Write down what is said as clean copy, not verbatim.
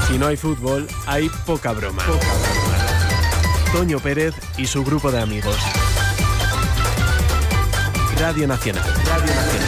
Si no hay fútbol, hay poca broma. Toño Pérez y su grupo de amigos. Radio Nacional. Radio Nacional.